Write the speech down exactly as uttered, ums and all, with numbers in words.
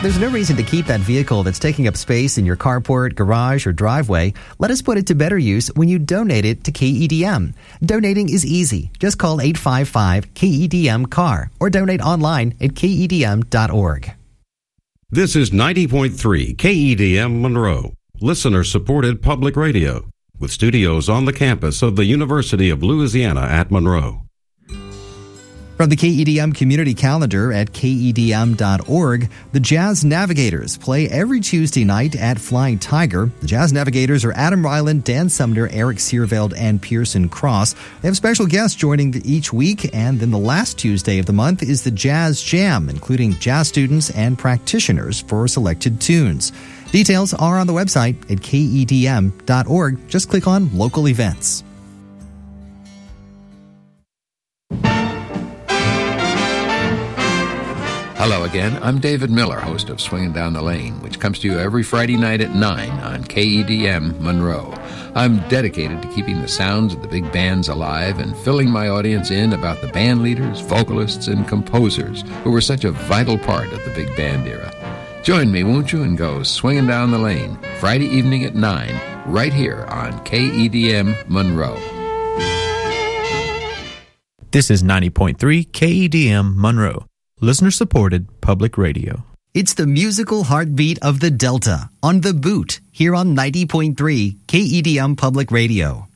There's no reason to keep that vehicle that's taking up space in your carport, garage, or driveway. Let us put it to better use when you donate it to K E D M. Donating is easy. Just call eight five five K E D M C A R or donate online at K E D M dot org. This is ninety point three K E D M Monroe, listener-supported public radio, with studios on the campus of the University of Louisiana at Monroe. From the K E D M community calendar at K E D M dot org, the Jazz Navigators play every Tuesday night at Flying Tiger. The Jazz Navigators are Adam Ryland, Dan Sumner, Eric Searveld, and Pearson Cross. They have special guests joining each week, and then the last Tuesday of the month is the Jazz Jam, including jazz students and practitioners for selected tunes. Details are on the website at K E D M dot org. Just click on Local Events. Hello again, I'm David Miller, host of Swinging Down the Lane, which comes to you every Friday night at nine on K E D M Monroe. I'm dedicated to keeping the sounds of the big bands alive and filling my audience in about the band leaders, vocalists, and composers who were such a vital part of the big band era. Join me, won't you, and go Swinging Down the Lane, Friday evening at nine, right here on K E D M Monroe. This is ninety point three K E D M Monroe. Listener-supported public radio. It's the musical heartbeat of the Delta on The Boot here on ninety point three K E D M Public Radio.